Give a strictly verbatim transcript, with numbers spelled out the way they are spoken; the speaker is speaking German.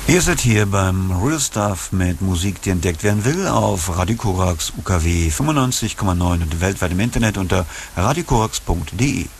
Ihr seid hier beim Real Stuff mit Musik, die entdeckt werden will, auf Radio Korax U K W fünfundneunzig Komma neun und weltweit im Internet unter radiokorax punkt de.